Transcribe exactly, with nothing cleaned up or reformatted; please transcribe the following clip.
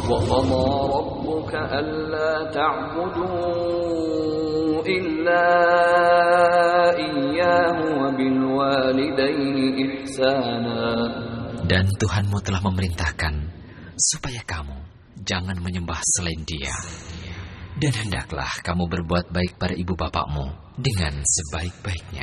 وَقَضَى رَبُّكَ أَلَّا تَعْبُدُوا إِلَّا إِيَّاهُ وَبِالْوَالِدَيْنِ إِحْسَانًا. Dan Tuhanmu telah memerintahkan supaya kamu jangan menyembah selain Dia. Dan hendaklah kamu berbuat baik pada ibu bapakmu dengan sebaik-baiknya.